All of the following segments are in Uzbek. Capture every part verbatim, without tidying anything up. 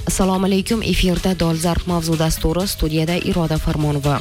Assalomu alaykum. Efirda Dolzarb mavzu dasturi, studiyada Iroda Farmonova.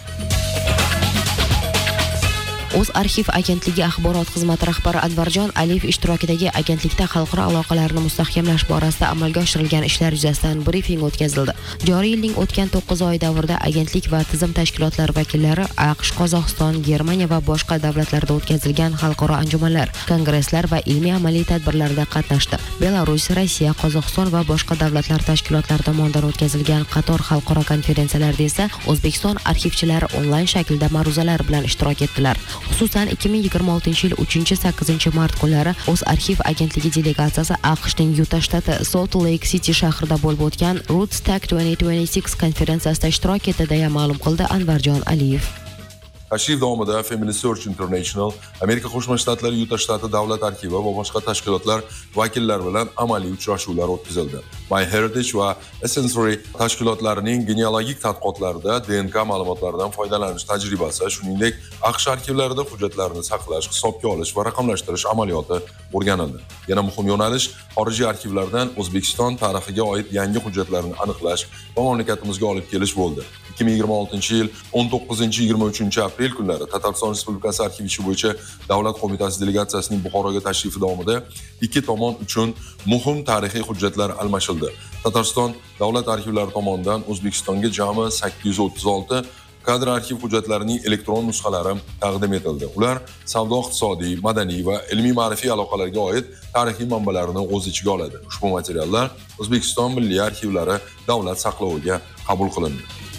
O'z arxiv agentligi axborot xizmati rahbari Anvarjon Aliyev ishtirokidagi agentlikda xalqaro aloqalarni mustahkamlash borasida amalga oshirilgan ishlar yuzasidan brifing o'tkazildi. Joriy yilning o'tgan to'qqiz oy davrida agentlik va tizim tashkilotlari vakillari AQSh, Qozog'iston, Germaniya va boshqa davlatlarda o'tkazilgan xalqaro anjumanlar, kongresslar va ilmiy-amaliy tadbirlarda qatnashdi. Belarus, Rossiya, Qozog'iston va boshqa davlatlar tashkilotlari tomonidan o'tkazilgan qator xalqaro konferensiyalarda esa O'zbekiston arxivchilari onlayn shaklda ma'ruzalar bilan ishtirok etdilar. Xususan ikki ming yigirma oltinchi yil uchinchi sakkizinchi mart kunlari O'z arxiv agentligi delegatsiyasi AQShning Yuta shtati Salt Lake City shahrida bo'lib o'tgan Rootstock ikki ming yigirma olti konferensiyasida ishtirok etdi deya ma'lum qildi Anvarjon Aliyev. Tashrif davomida Family Search International, Amerika Qo'shma Shtatlari Yuta shtati davlat arxivi va boshqa tashkilotlar vakillari bilan amaliy uchrashuvlar o'tkazildi. MyHeritage va Essentiary tashkilotlarining genealogik tadqiqotlarida D N K ma'lumotlaridan foydalanish tajribasi, shuningdek, AQSh arxivlarida hujjatlarni saqlash, hisobga olish va raqamlashtirish amaliyoti o'rganildi. Yana muhim yo'nalish xorijiy arxivlardan O'zbekiston tarixiga oid yangi hujjatlarni aniqlash va mamlakatimizga olib kelish bo'ldi. ikki ming yigirma oltinchi yil o'n to'qqizinchi yigirma uchinchi aprel kunlari Tatariston Respublikasi arxiv ishi bo'yicha Davlat qo'mitasi delegatsiyasining Buxoroga tashrifi davomida ikki tomon uchun muhim tarixiy hujjatlar almashildi. Tatariston davlat arxivlari tomonidan O'zbekistonga jami sakkiz yuz o'ttiz olti kadr arxiv hujjatlarining elektron nusxalari taqdim etildi. Ular savdo-iqtisodiy, madaniy va ilmiy-ma'rifiy aloqalarga oid tarixiy manbalarni o'z ichiga oladi. Ushbu materiallar O'zbekiston Milliy arxivlari davlat saqloviga qabul qilindi.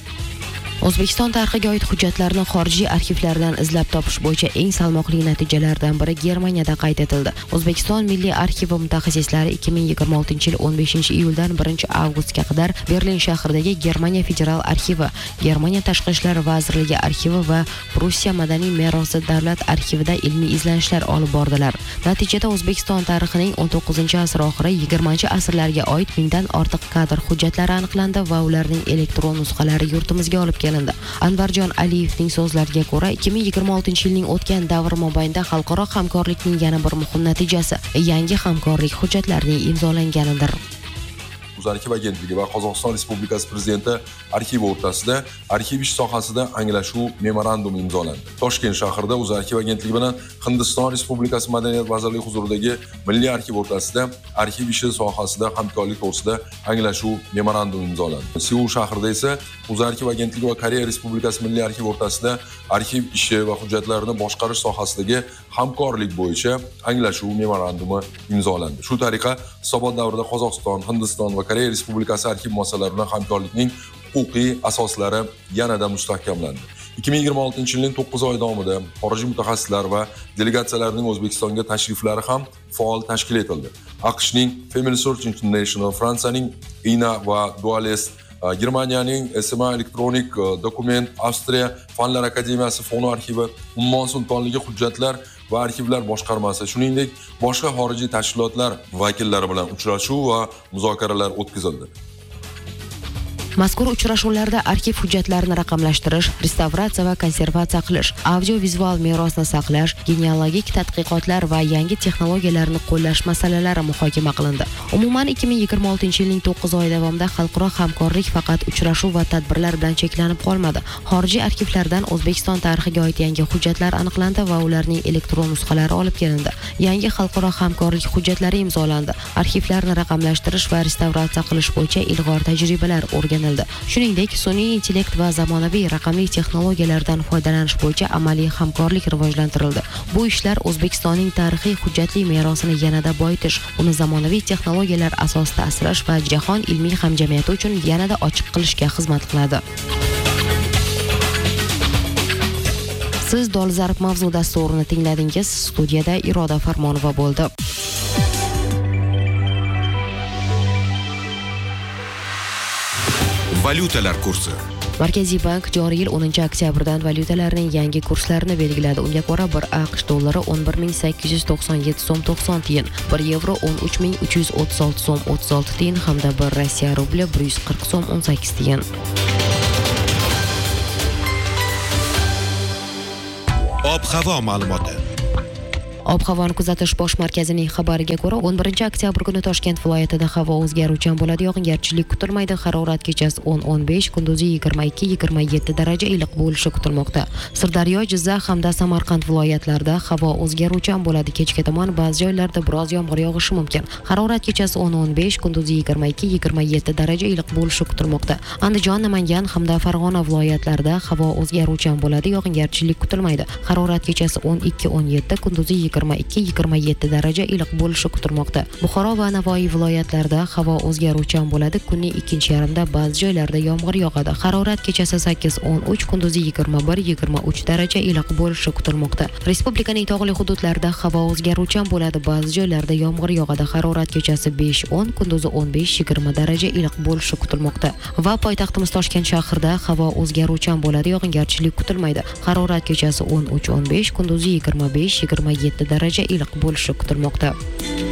O'zbekiston tarixiga oid hujjatlarni xorijiy arxivlardan izlab topish bo'yicha eng salmoqli natijalardan biri Germaniyada qayd etildi. O'zbekiston Milliy arxivi mutaxassislari ikki ming yigirma oltinchi yil o'n beshinchi iyuldan birinchi avgustga qadar Berlin shahridagi Germaniya federal arxivi, Germaniya tashqi ishlar vazirligi arxivi va Prussiya madaniy merosi davlat arxivida ilmiy izlanishlar olib bordilar. Natijada O'zbekiston tarixining o'n to'qqizinchi asr oxiri yigirmanchi asrlarga oid mingdan ortiq kadr hujjatlari aniqlandi va ularning elektron nusxalari yurtimizga olib kelindi. Anvarjon Aliyevning so'zlariga ko'ra, ikki ming yigirma oltinchi yilning o'tgan davr mobaynida xalqaro hamkorlikning yana bir muhim natijasi yangi hamkorlik hujjatlarining imzolanganidir. O'z arxiv agentligi va Qozog'iston Respublikasi prezidenti arxivi o'rtasida arxiv ish sohasida anglashuv memorandumi imzolandi. Toshkent shahrida O'z arxiv agentligi bilan Hindiston Respublikasi Madaniyat vazirligi huzuridagi Milliy arxiv o'rtasida arxiv ishi sohasida hamkorlik to'g'risida anglashuv memorandumi imzolandi. Seul shahrida esa O'z arxiv agentligi va Koreya Respublikasi Milliy arxivi o'rtasida arxiv ishi va hujjatlarni boshqarish sohasidagi hamkorlik bo'yicha anglashuv memorandumi imzolandi. Shu tariqa hisobot davrida Qozog'iston, Hindiston va Koreya Respublikasi arxiv muassasalari bilan hamkorlikning huquqiy asoslari yanada mustahkamlandi. ikki ming yigirma oltinchi yilning to'qqiz oy davomida xorijiy mutaxassislar va delegatsiyalarning O'zbekistonga tashriflari ham faol tashkil etildi. AQShning Family Search International, Fransiyaning I N A va Dualist, Germaniyaning S M A Electronic Document, Avstriya Fanlar akademiyasi Fono arxivi, Ummon sultonligi hujjatlar va arxivlar boshqarmasi, shuningdek boshqa xorijiy tashkilotlar vakillari bilan uchrashuv va muzokaralar o'tkazildi. Mazkur uchrashuvlarda arxiv hujjatlarini raqamlashtirish, restavratsiya va konservatsiya qilish, audio-vizual merosni saqlash, genealogik tadqiqotlar va yangi texnologiyalarni qo'llash masalalari muhokama qilindi. Umuman ikki ming yigirma oltinchi yilning to'qqiz oy davomida xalqaro hamkorlik faqat uchrashuv va tadbirlar bilan cheklanib qolmadi. Xorijiy arxivlardan O'zbekiston tarixiga oid yangi hujjatlar aniqlandi va ularning elektron nusxalari olib kelindi. Yangi xalqaro hamkorlik hujjatlari imzolandi. Arxivlarni raqamlashtirish va restavratsiya qilish bo'yicha ilg'or tajribalar o'rganildi. Shuningdek, sun'iy intellekt va zamonaviy raqamli texnologiyalardan foydalanish bo'yicha amaliy hamkorlik rivojlantirildi. Bu ishlar O'zbekistonning tarixiy hujjatli merosini yanada boyitish, uni zamonaviy texnologiyalar asosida asrash va jahon ilmiy hamjamiyati uchun yanada ochiq qilishga xizmat qiladi. Siz Dolzarb mavzu dasturini tingladingiz. Studiyada Iroda Farmonova bo'ldi. Valyutalar kursi. Markaziy bank joriy yil o'ninchi oktyabrdan valyutalarning yangi kurslarini belgiladi. Unga ko'ra bir AQSh dollari o'n bir ming sakkiz yuz to'qson yetti so'm to'qson tiyin, bir yevro o'n uch ming uch yuz o'ttiz olti so'm o'ttiz olti tiyin hamda bir Rossiya rubli bir yuz qirq so'm o'n sakkiz tiyin. Ob-havo ma'lumoti. Ob-havoni kuzatish bosh markazining xabariga ko'ra, o'n birinchi oktyabr kuni Toshkent viloyatida havo o'zgaruvchan bo'ladi, yog'ingarchilik kutilmaydi. Harorat kechasi o'n o'n besh, kunduzi yigirma ikki yigirma yetti daraja iliq bo'lishi kutilmoqda. Sirdaryo, Jizzax hamda Samarqand viloyatlarida havo o'zgaruvchan bo'ladi. Kechga tomon ba'zi joylarda biroz yomg'ir yog'ishi mumkin. Harorat kechasi o'n o'n besh, kunduzi yigirma ikki yigirma yetti daraja iliq bo'lishi kutilmoqda. Andijon, Namangan hamda Farg'ona viloyatlarida havo o'zgaruvchan bo'ladi, yog'ingarchilik kutilmaydi. Harorat kechasi o'n ikki o'n yetti, kunduzi yigirma ikki yigirma yetti daraja iliq bo'lishi kutilmoqda. Buxoro va Navoiy viloyatlarida havo o'zgaruvchan bo'ladi. Kunning ikkinchi yarmida ba'zi joylarda yomg'ir yog'adi. Harorat kechasi sakkiz o'n uch, kunduzi yigirma bir yigirma uch daraja iliq bo'lishi kutilmoqda. Respublikaning tog'li hududlarida havo o'zgaruvchan bo'ladi. Ba'zi joylarda yomg'ir yog'adi. Harorat kechasi besh o'n, kunduzi o'n besh yigirma daraja iliq bo'lishi kutilmoqda. Va poytaxtimiz Toshkent shahrida havo o'zgaruvchan bo'ladi, yog'ingarchilik kutilmaydi. Harorat kechasi o'n uch o'n besh, kunduzi yigirma besh yigirma yetti daraja iliq bo'lishi kutilmoqda.